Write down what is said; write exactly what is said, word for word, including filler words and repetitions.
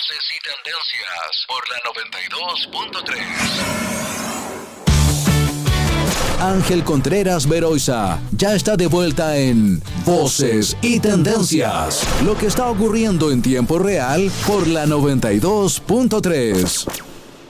Voces y tendencias por la noventa y dos punto tres. Ángel Contreras Beroiza ya está de vuelta en Voces y Tendencias. Lo que está ocurriendo en tiempo real por la noventa y dos punto tres.